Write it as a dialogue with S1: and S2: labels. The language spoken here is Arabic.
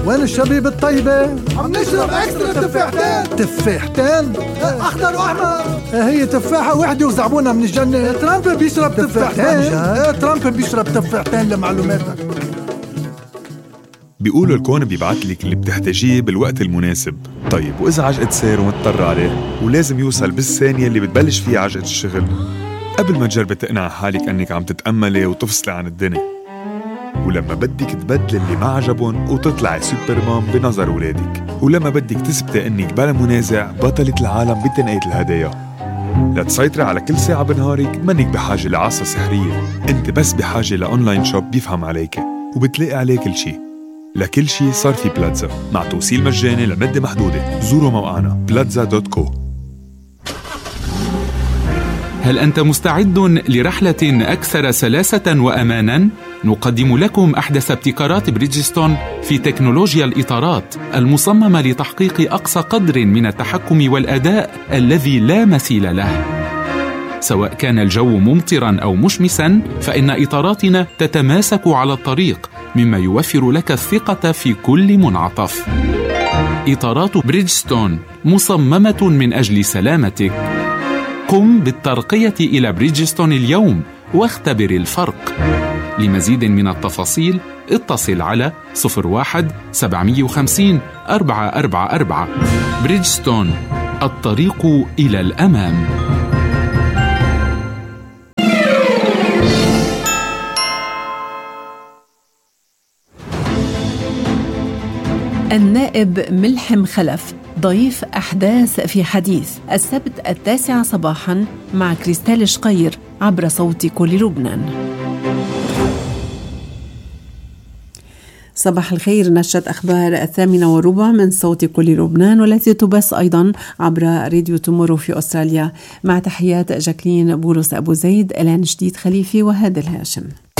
S1: وين الشبيب الطيبة؟
S2: عم نشرب اكسترا تفاحتين.
S1: تفاحتين؟
S2: اخضر واحمر.
S1: هي تفاحة وحدة وزعبونها من الجنة.
S2: ترامب بيشرب تفاحتين.
S1: ترامب بيشرب تفاحتين لمعلوماتك.
S3: بيقولوا الكون بيبعتلك اللي بتحتاجيه بالوقت المناسب. طيب وإذا عجقة سير ومضطر عليه ولازم يوصل بالثانية اللي بتبلش فيها عجقة الشغل، قبل ما تجربي تقنع حالك أنك عم تتأملي وتفصلي عن الدنيا، ولما بدك تبدل اللي ما عجبون وتطلعي سوبرمان بنظر ولادك، ولما بدك تثبتي أنك بلا منازع بطلة العالم بتنقية الهدايا، لتسيطري على كل ساعة بنهارك منك بحاجة لعصا سحرية. انت بس بحاجة لأونلاين شوب بيفهم عليك وبتلاقي عليه كل شي. لكل شي صار في بلاتزا مع توصيل مجاني لمدة محدودة. زوروا موقعنا plaza.co.
S4: هل أنت مستعد لرحلة أكثر سلاسة وأماناً؟ نقدم لكم أحدث ابتكارات بريدجستون في تكنولوجيا الإطارات المصممة لتحقيق أقصى قدر من التحكم والأداء الذي لا مثيل له. سواء كان الجو ممطراً أو مشمساً، فإن إطاراتنا تتماسك على الطريق، مما يوفر لك الثقة في كل منعطف. إطارات بريدجستون مصممة من أجل سلامتك. قم بالترقية إلى بريدجستون اليوم واختبر الفرق. لمزيد من التفاصيل اتصل على 01-750-444. بريدجستون، الطريق إلى الأمام.
S5: النائب ملحم خلف ضيف أحداث في حديث السبت 9 صباحاً مع كريستال شقير عبر صوت كل لبنان. صباح الخير، نشرة أخبار 8:15 من صوت كل لبنان، والتي تبث أيضا عبر راديو تومورو في أستراليا. مع تحيات جاكلين بولس أبو زيد، إلان جديد خليفي وهادل هاشم.